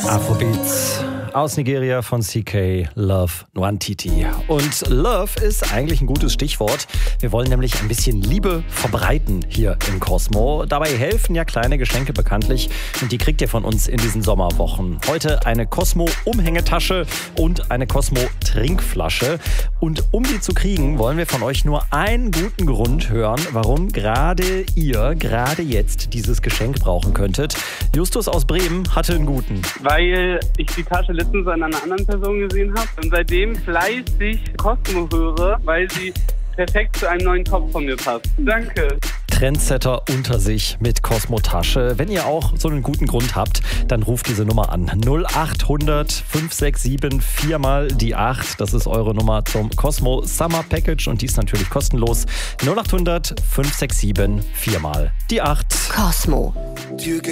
Afrobeats aus Nigeria von CK, Love Nwantiti. Und Love ist eigentlich ein gutes Stichwort. Wir wollen nämlich ein bisschen Liebe verbreiten hier im Cosmo. Dabei helfen ja kleine Geschenke bekanntlich. Und die kriegt ihr von uns in diesen Sommerwochen. Heute eine Cosmo-Umhängetasche und eine Cosmo-Trinkflasche. Und um die zu kriegen, wollen wir von euch nur einen guten Grund hören, warum gerade ihr gerade jetzt dieses Geschenk brauchen könntet. Justus aus Bremen hatte einen guten. Weil ich die Tasche letztens an einer anderen Person gesehen habe und seitdem fleißig Cosmo höre, weil sie perfekt zu einem neuen Top von mir passt. Danke. Trendsetter unter sich mit Cosmo-Tasche. Wenn ihr auch so einen guten Grund habt, dann ruft diese Nummer an. 0800 567 4 mal die 8. Das ist eure Nummer zum Cosmo Summer Package und die ist natürlich kostenlos. 0800 567 4 mal die 8. Cosmo.